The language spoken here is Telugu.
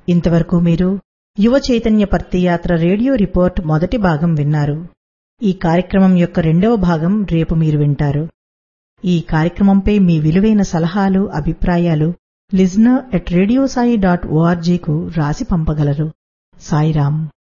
ఇంతవరకు మీరు యువ చైతన్య పర్తియాత్ర రేడియో రిపోర్ట్ మొదటి భాగం విన్నారు. ఈ కార్యక్రమం యొక్క రెండవ భాగం రేపు మీరు వింటారు. ఈ కార్యక్రమంపై మీ విలువైన సలహాలు, అభిప్రాయాలు listener@radiosai.org కు రాసి పంపగలరు. సాయిరాం.